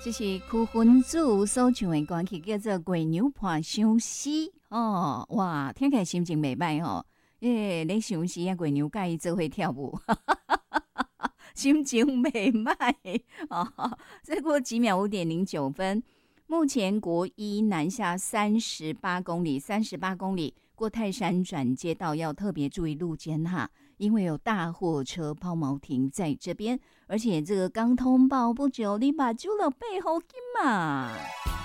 这是区分子所唱的歌曲，叫做《月娘伴相思》哦，哇，听起来心情袂歹吼。咧相思啊，月娘甲伊做伙跳舞，心情袂歹哦。再过几秒5:09，目前国一南下38公里，38公里过泰山转接道要特别注意路肩哈。因为有大货车抛锚停在这边，而且这个刚通报不久，你把揪了背后金嘛。